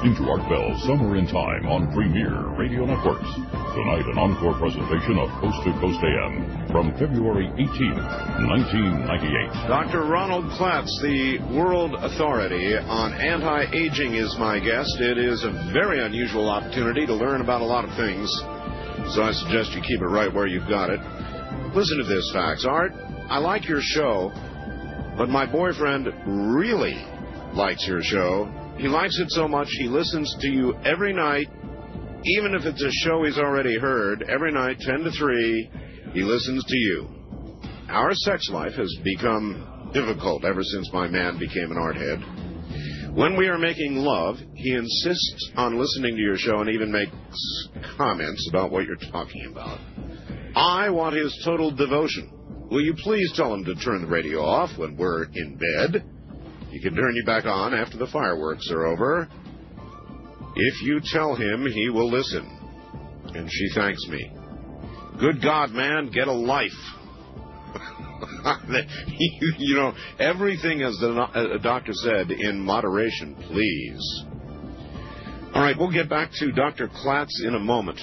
into Art Bell's Summer in Time on Premier Radio Networks. Tonight, an encore presentation of Coast to Coast AM from February 18th, 1998. Dr. Ronald Klatz, the world authority on anti-aging, is my guest. It is a very unusual opportunity to learn about a lot of things, so I suggest you keep it right where you've got it. Listen to this, facts. Art, I like your show, but my boyfriend really likes your show. He likes it so much he listens to you every night, even if it's a show he's already heard. Every night, 10 to 3, he listens to you. Our sex life has become difficult ever since my man became an art head. When we are making love, he insists on listening to your show and even makes comments about what you're talking about. I want his total devotion. Will you please tell him to turn the radio off when we're in bed? He can turn you back on after the fireworks are over. If you tell him, he will listen. And she thanks me. Good God, man, get a life. You know, everything, as the doctor said, in moderation, please. All right, we'll get back to Dr. Klatz in a moment.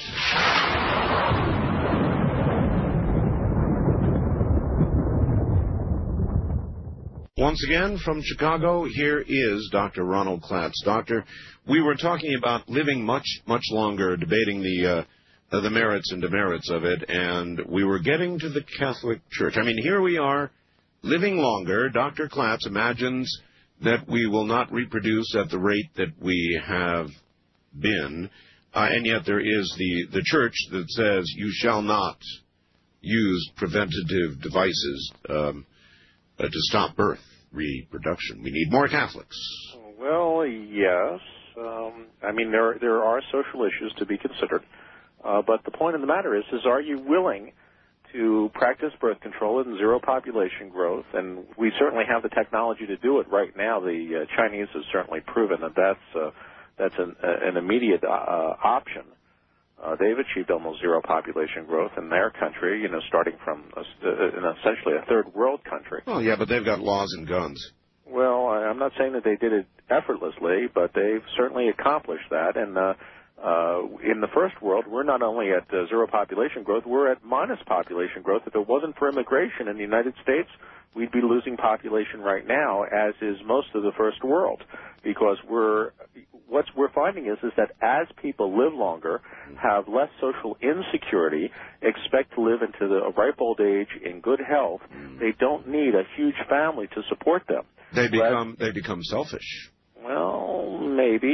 Once again, from Chicago, here is Dr. Ronald Klatz. Doctor, we were talking about living much, much longer, debating the merits and demerits of it, and we were getting to the Catholic Church. I mean, here we are, living longer. Dr. Klatz imagines that we will not reproduce at the rate that we have been, and yet there is the Church that says you shall not use preventative devices to stop reproduction. We need more Catholics. Well, yes. I mean, there are social issues to be considered. But the point of the matter is are you willing to practice birth control and zero population growth? And we certainly have the technology to do it right now. The Chinese have certainly proven that that's an immediate option. They've achieved almost zero population growth in their country, starting from essentially a third world country. Oh, yeah, but they've got laws and guns. Well, I'm not saying that they did it effortlessly, but they've certainly accomplished that. And in the first world, we're not only at zero population growth, we're at minus population growth. If it wasn't for immigration in the United States, we'd be losing population right now, as is most of the first world, because what we're finding is that as people live longer, have less social insecurity, expect to live into the ripe old age in good health, they don't need a huge family to support them. They become selfish. Well, maybe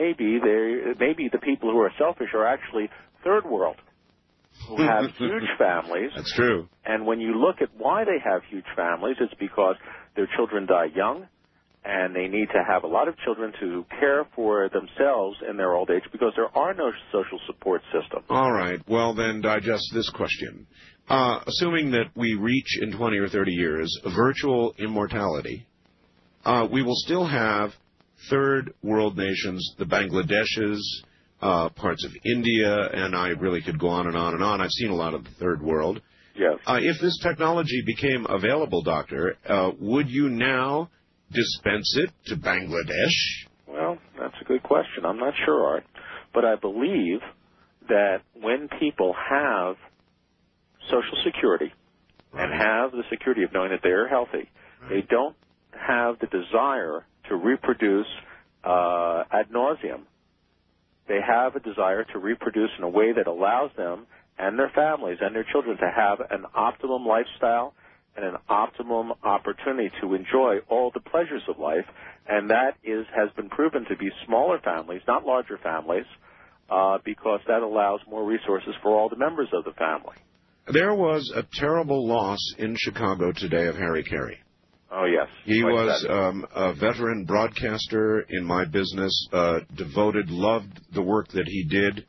the people who are selfish are actually third world, who have huge families. That's true. And when you look at why they have huge families, it's because their children die young, and they need to have a lot of children to care for themselves in their old age because there are no social support systems. All right. Well, then digest this question. Assuming that we reach in 20 or 30 years virtual immortality, we will still have third world nations, the Bangladeshes, parts of India, and I really could go on and on and on. I've seen a lot of the third world. Yes. If this technology became available, Doctor, would you now dispense it to Bangladesh? Well, that's a good question. I'm not sure, Art. But I believe that when people have Social Security and have the security of knowing that they are healthy, they don't have the desire to reproduce ad nauseum. They have a desire to reproduce in a way that allows them and their families and their children to have an optimum lifestyle and an optimum opportunity to enjoy all the pleasures of life, and that has been proven to be smaller families, not larger families, because that allows more resources for all the members of the family. There was a terrible loss in Chicago today of Harry Carey. Oh, yes. He was a veteran broadcaster in my business, devoted, loved the work that he did,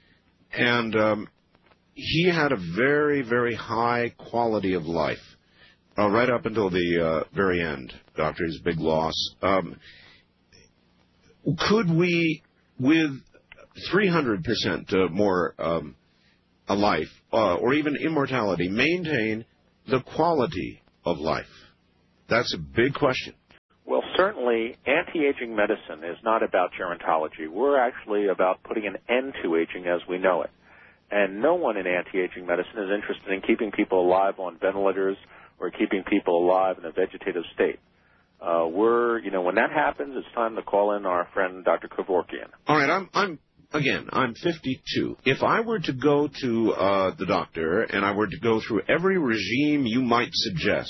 and he had a very, very high quality of life. Right up until the very end, Doctor, his big loss. Could we, with 300% more a life, or even immortality, maintain the quality of life? That's a big question. Well, certainly anti-aging medicine is not about gerontology. We're actually about putting an end to aging as we know it. And no one in anti-aging medicine is interested in keeping people alive on ventilators or keeping people alive in a vegetative state. When that happens, it's time to call in our friend Dr. Kevorkian. All right, I'm 52. If I were to go to the doctor and I were to go through every regime you might suggest,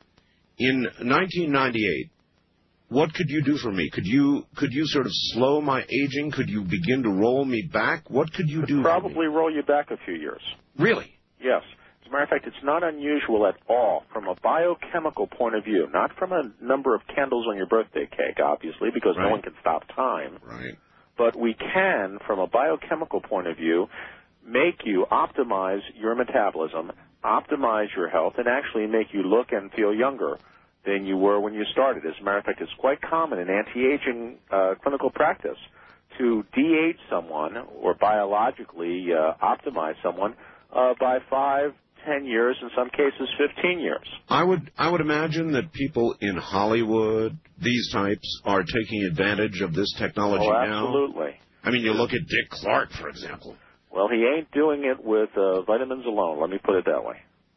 in 1998, what could you do for me? Could you sort of slow my aging? Could you begin to roll me back? What could you do for me? Probably roll you back a few years. Really? Yes. As a matter of fact, it's not unusual at all from a biochemical point of view, not from a number of candles on your birthday cake, obviously, because no one can stop time. Right. But we can, from a biochemical point of view, make you optimize your metabolism, optimize your health, and actually make you look and feel younger than you were when you started. As a matter of fact, it's quite common in anti-aging clinical practice to de-age someone or biologically optimize someone by 5, 10 years, in some cases 15 years. I would imagine that people in Hollywood, these types, are taking advantage of this technology now. Absolutely. I mean, you look at Dick Clark, for example. Well, he ain't doing it with vitamins alone, let me put it that way.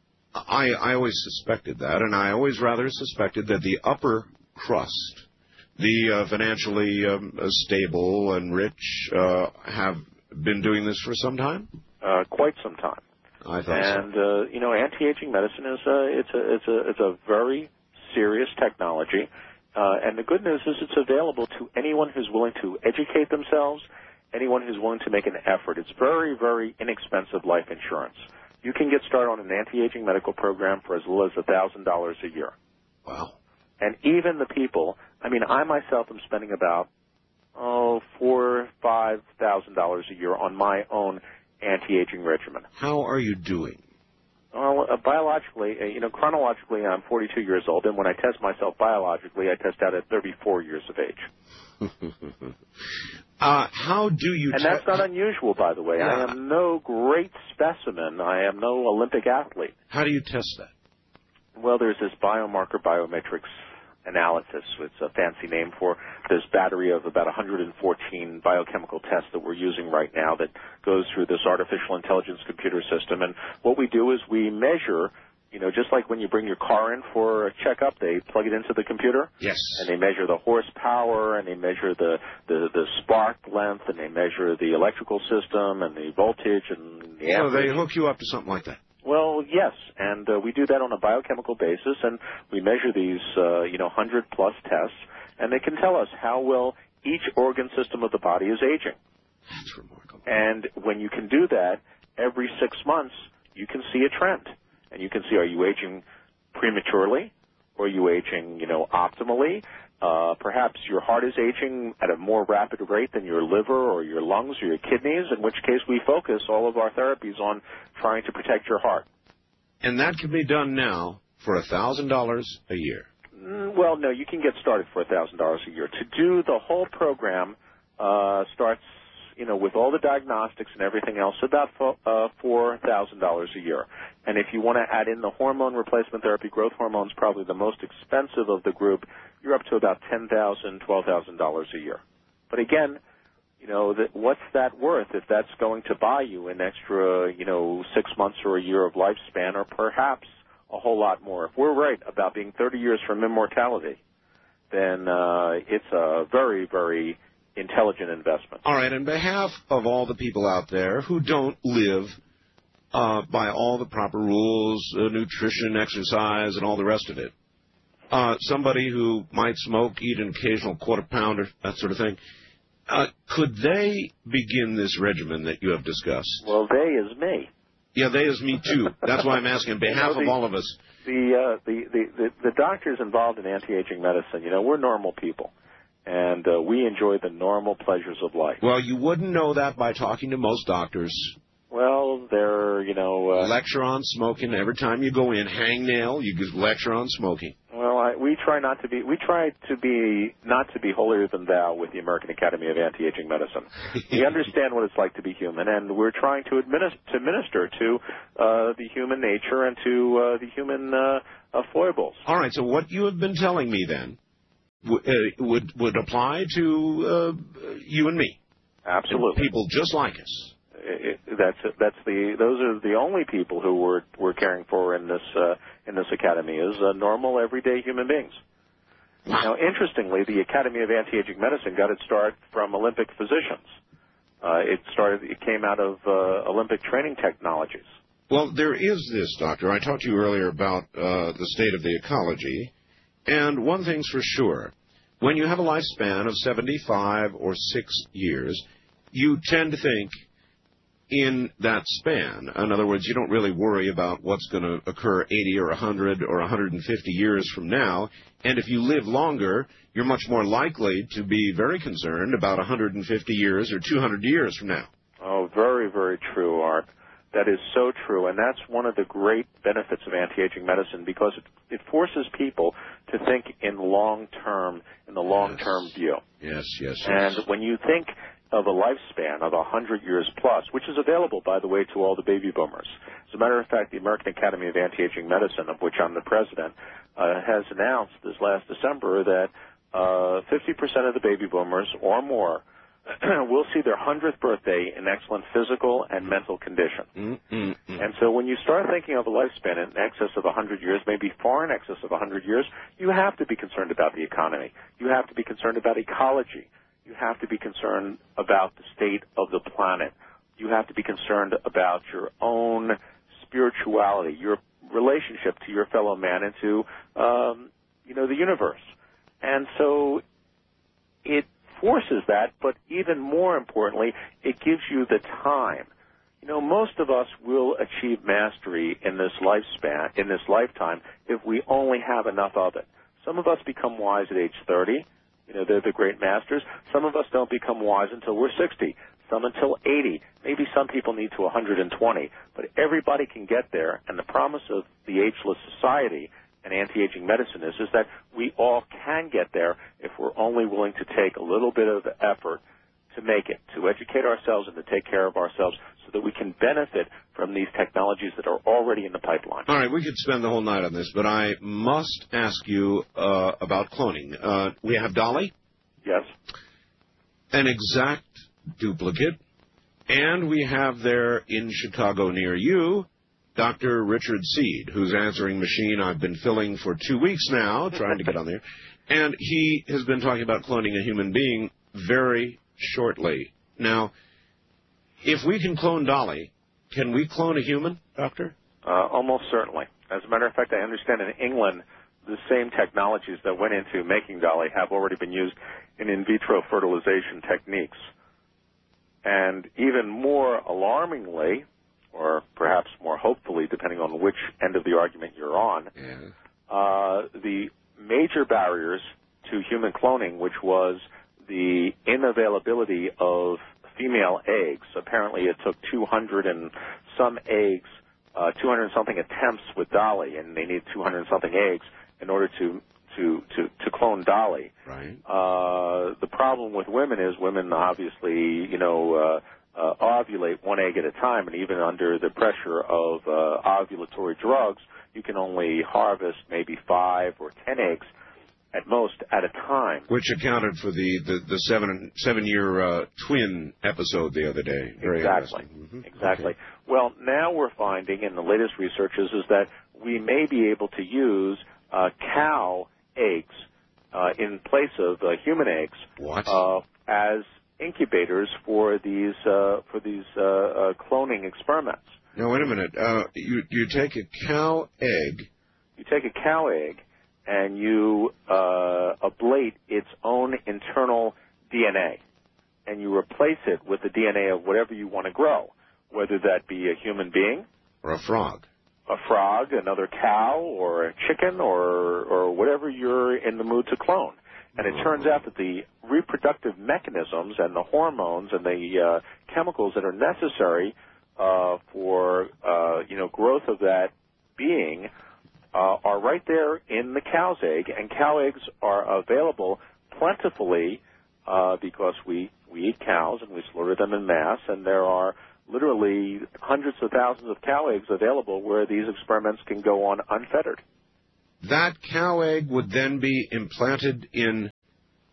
I always suspected that, and I always rather suspected that the upper crust, the financially stable and rich, have been doing this for some time? Quite some time. I thought and, so. Anti-aging medicine it's a very serious technology. And the good news is it's available to anyone who's willing to educate themselves, anyone who's willing to make an effort. It's very, very inexpensive life insurance. You can get started on an anti-aging medical program for as little as $1,000 a year. Wow. And even the people, I myself am spending about, $4,000 or $5,000 a year on my own anti-aging regimen. How are you doing? Well, biologically, chronologically, I'm 42 years old, and when I test myself biologically, I test out at 34 years of age. How do you... And that's not unusual, by the way. Yeah. I am no great specimen. I am no Olympic athlete. How do you test that? Well, there's this biomarker biometrics analysis. It's a fancy name for this battery of about 114 biochemical tests that we're using right now that goes through this artificial intelligence computer system. And what we do is we measure, just like when you bring your car in for a checkup, they plug it into the computer. Yes. And they measure the horsepower, and they measure the spark length, and they measure the electrical system and the voltage and the amperage. So they hook you up to something like that. Well, yes, and we do that on a biochemical basis, and we measure these, 100-plus tests, and they can tell us how well each organ system of the body is aging. That's remarkable. And when you can do that, every 6 months, you can see a trend, and you can see, are you aging prematurely, or are you aging, optimally? Perhaps your heart is aging at a more rapid rate than your liver or your lungs or your kidneys, in which case we focus all of our therapies on trying to protect your heart. And that can be done now for $1,000 a year. Well, no, you can get started for $1,000 a year. To do the whole program starts, with all the diagnostics and everything else, about $4,000 a year. And if you want to add in the hormone replacement therapy, growth hormone is probably the most expensive of the group. You're up to about $10,000, $12,000 a year. But again, what's that worth if that's going to buy you an extra, 6 months or a year of lifespan, or perhaps a whole lot more? If we're right about being 30 years from immortality, then it's a very, very intelligent investment. All right. On behalf of all the people out there who don't live by all the proper rules, nutrition, exercise, and all the rest of it, somebody who might smoke, eat an occasional quarter pounder, that sort of thing, could they begin this regimen that you have discussed? Well, they is me. Yeah, they is me too. That's why I'm asking on behalf of all of us. The doctors involved in anti-aging medicine, we're normal people. And we enjoy the normal pleasures of life. Well, you wouldn't know that by talking to most doctors. Well, they're, lecture on smoking. Every time you go in, hangnail, you give lecture on smoking. Well, we try not to be holier than thou with the American Academy of Anti-Aging Medicine. We understand what it's like to be human, and we're trying to minister to the human nature and to the human foibles. All right, so what you have been telling me then would apply to you and me. Absolutely. People just like us. Those are the only people who we're caring for in this academy is normal, everyday human beings. Wow. Now, interestingly, the Academy of Anti-Aging Medicine got its start from Olympic physicians. It came out of Olympic training technologies. Well, there is this, Doctor. I talked to you earlier about the state of the ecology, and one thing's for sure. When you have a lifespan of 75 or 6 years, you tend to think in that span. In other words, you don't really worry about what's going to occur 80 or 100 or 150 years from now. And if you live longer, you're much more likely to be very concerned about 150 years or 200 years from now. Oh, very, very true, Art. That is so true, and that's one of the great benefits of anti-aging medicine because it forces people to think in the long-term view. Yes. And when you think of a lifespan of 100 years plus, which is available, by the way, to all the baby boomers. As a matter of fact, the American Academy of Anti-Aging Medicine, of which I'm the president, has announced this last December that 50% of the baby boomers or more will see their 100th birthday in excellent physical and mental condition. And so when you start thinking of a lifespan in excess of 100 years, maybe far in excess of 100 years, you have to be concerned about the economy. You have to be concerned about ecology. You have to be concerned about the state of the planet. You have to be concerned about your own spirituality, your relationship to your fellow man and to, the universe. And so it forces that, but even more importantly, it gives you the time. Most of us will achieve mastery in this lifetime, if we only have enough of it. Some of us become wise at age 30. They're the great masters. Some of us don't become wise until we're 60, some until 80. Maybe some people need to 120. But everybody can get there, and the promise of the ageless society and anti-aging medicine is that we all can get there if we're only willing to take a little bit of effort to make it, to educate ourselves and to take care of ourselves so that we can benefit from these technologies that are already in the pipeline. All right, we could spend the whole night on this, but I must ask you about cloning. We have Dolly? Yes. An exact duplicate. And we have there in Chicago near you, Dr. Richard Seed, whose answering machine I've been filling for 2 weeks now, trying to get on there. And he has been talking about cloning a human being very shortly. Now, if we can clone Dolly, can we clone a human, Doctor? Almost certainly. As a matter of fact, I understand in England, the same technologies that went into making Dolly have already been used in vitro fertilization techniques. And even more alarmingly, or perhaps more hopefully, depending on which end of the argument you're on, the major barriers to human cloning, which was the inavailability of female eggs. Apparently it took 200 and some eggs, 200 and something attempts with Dolly, and they need 200 and something eggs in order to clone Dolly. Right. The problem with women is women obviously, ovulate one egg at a time, and even under the pressure of ovulatory drugs, you can only harvest maybe 5 or 10 eggs at most at a time. Which accounted for the 7-year twin episode the other day. Very exactly. Exactly. Okay. Well, now we're finding in the latest research is that we may be able to use cow eggs in place of human eggs. What? As incubators for these cloning experiments. Now, wait a minute. You take a cow egg. You take a cow egg and you ablate its own internal DNA, and you replace it with the DNA of whatever you want to grow, whether that be a human being or a frog. Another cow, or a chicken, or whatever you're in the mood to clone. And it turns out that the reproductive mechanisms and the hormones and the chemicals that are necessary for growth of that being are right there in the cow's egg. And cow eggs are available plentifully because we eat cows and we slaughter them in mass, and there are literally hundreds of thousands of cow eggs available where these experiments can go on unfettered. That cow egg would then be implanted in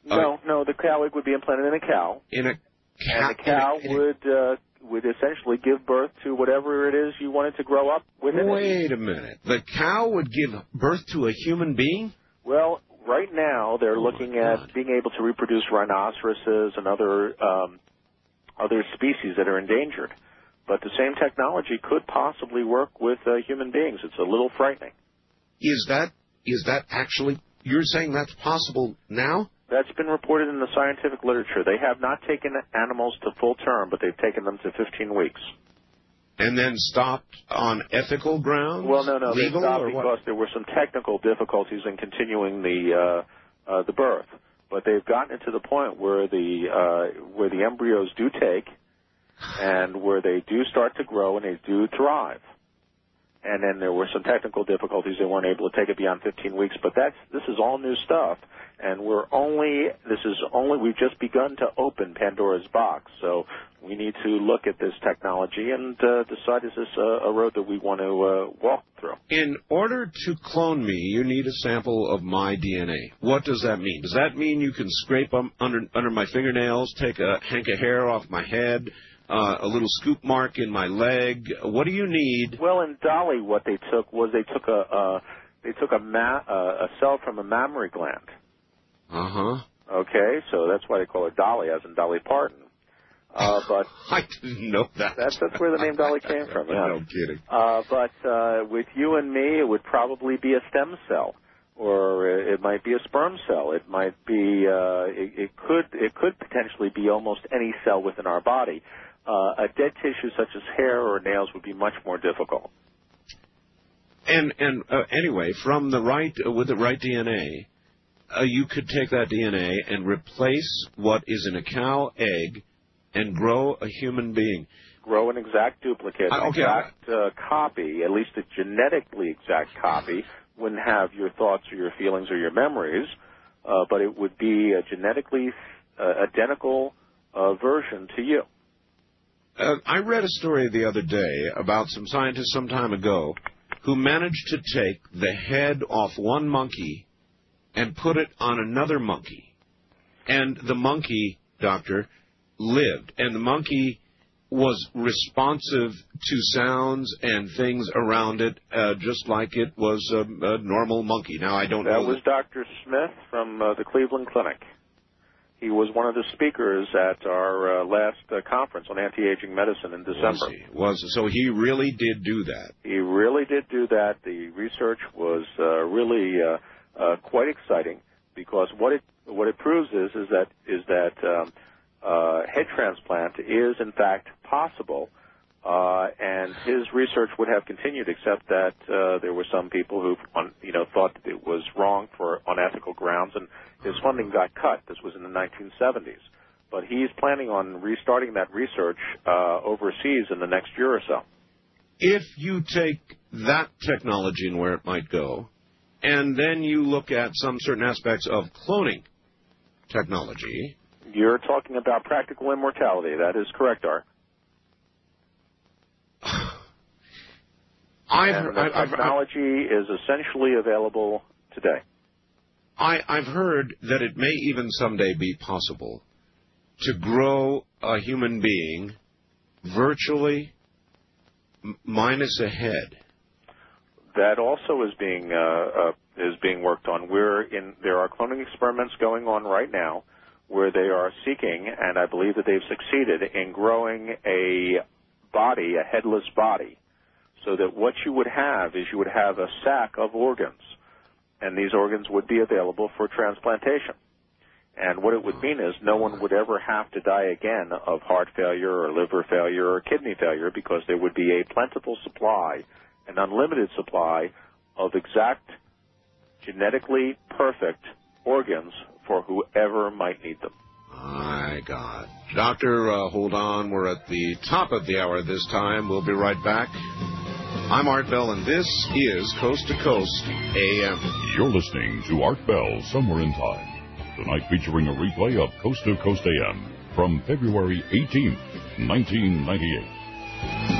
No, the cow egg would be implanted in a cow. In a cow? And the cow would essentially give birth to whatever it is you wanted to grow up with. Wait a minute. The cow would give birth to a human being? Well, right now they're looking at being able to reproduce rhinoceroses and other species that are endangered. But the same technology could possibly work with human beings. It's a little frightening. Is that actually, you're saying that's possible now? That's been reported in the scientific literature. They have not taken animals to full term, but they've taken them to 15 weeks. And then stopped on ethical grounds? Well, no, they legal, stopped or because what? there were some technical difficulties in continuing the birth. But they've gotten it to the point where the embryos do take, and where they do start to grow and they do thrive. And then there were some technical difficulties. They weren't able to take it beyond 15 weeks. But this is all new stuff, and we've just begun to open Pandora's box. So we need to look at this technology and decide, is this a road that we want to walk through? In order to clone me, you need a sample of my DNA. What does that mean? Does that mean you can scrape under my fingernails, take a hank of hair off my head, a little scoop mark in my leg? What do you need? Well, in Dolly, what they took was a cell from a mammary gland. Okay, so that's why they call her Dolly, as in Dolly Parton. But I didn't know that. That's where the name Dolly came from. Yeah. No kidding. But with you and me, it would probably be a stem cell, or it might be a sperm cell. It might be. It could potentially be almost any cell within our body. A dead tissue such as hair or nails would be much more difficult. And anyway, with the right DNA, you could take that DNA and replace what is in a cow egg and grow a human being. Grow an exact duplicate, exact copy, at least a genetically exact copy. Wouldn't have your thoughts or your feelings or your memories, but it would be a genetically identical version to you. I read a story the other day about some scientists some time ago who managed to take the head off one monkey and put it on another monkey. And the monkey, doctor, lived. And the monkey was responsive to sounds and things around it, just like it was a normal monkey. Now, I don't know. That was Dr. Smith from the Cleveland Clinic. He was one of the speakers at our last conference on anti-aging medicine in December. So he really did do that. He really did do that. The research was really quite exciting, because what it proves is that head transplant is in fact possible, and his research would have continued, except that there were some people who thought that it was wrong for unethical grounds, and his funding got cut. This was in the 1970s. But he's planning on restarting that research overseas in the next year or so. If you take that technology and where it might go, and then you look at some certain aspects of cloning technology... You're talking about practical immortality. That is correct, Art. The technology is essentially available today. I've heard that it may even someday be possible to grow a human being virtually minus a head. That also is being worked on. There are cloning experiments going on right now where they are seeking, and I believe that they've succeeded in growing a headless body, so that what you would have is you would have a sack of organs, and these organs would be available for transplantation. And what it would mean is no one would ever have to die again of heart failure or liver failure or kidney failure, because there would be a plentiful supply, an unlimited supply of exact, genetically perfect organs for whoever might need them. My God. Doctor, hold on. We're at the top of the hour this time. We'll be right back. I'm Art Bell, and this is Coast to Coast AM. You're listening to Art Bell, Somewhere in Time. Tonight featuring a replay of Coast to Coast AM from February 18th, 1998.